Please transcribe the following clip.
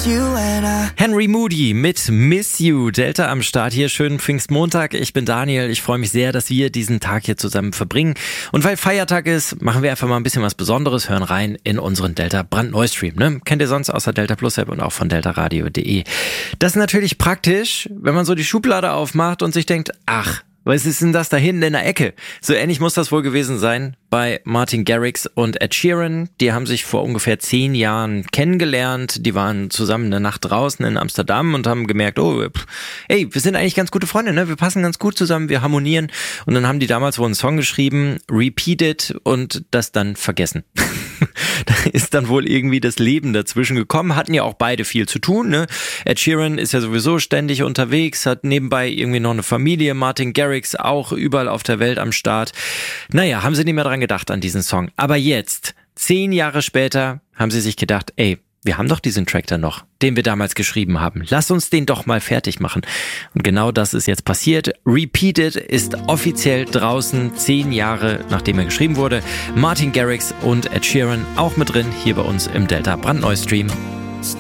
Henry Moody mit Miss You. Delta am Start hier. Schönen Pfingstmontag. Ich bin Daniel. Ich freue mich sehr, dass wir diesen Tag hier zusammen verbringen. Und weil Feiertag ist, machen wir einfach mal ein bisschen was Besonderes. Hören rein in unseren Delta Brandneu-Stream. Ne? Kennt ihr sonst aus der Delta Plus App und auch von deltaradio.de. Das ist natürlich praktisch, wenn man so die Schublade aufmacht und sich denkt, ach, was ist denn das da hinten in der Ecke? So ähnlich muss das wohl gewesen sein bei Martin Garrix und Ed Sheeran. Die haben sich vor ungefähr 10 Jahren kennengelernt. Die waren zusammen eine Nacht draußen in Amsterdam und haben gemerkt, oh, ey, wir sind eigentlich ganz gute Freunde, ne? Wir passen ganz gut zusammen, wir harmonieren. Und dann haben die damals wohl einen Song geschrieben, Repeat It, und das dann vergessen. Da ist dann wohl irgendwie das Leben dazwischen gekommen. Hatten ja auch beide viel zu tun, ne? Ed Sheeran ist ja sowieso ständig unterwegs, hat nebenbei irgendwie noch eine Familie. Martin Garrix auch überall auf der Welt am Start. Naja, haben sie nicht mehr dran gedacht an diesen Song. Aber jetzt, 10 Jahre später, haben sie sich gedacht, ey, wir haben doch diesen Track da noch, den wir damals geschrieben haben. Lass uns den doch mal fertig machen. Und genau das ist jetzt passiert. Repeat It ist offiziell draußen, 10 Jahre nachdem er geschrieben wurde. Martin Garrix und Ed Sheeran auch mit drin, hier bei uns im Delta Brandneu Stream.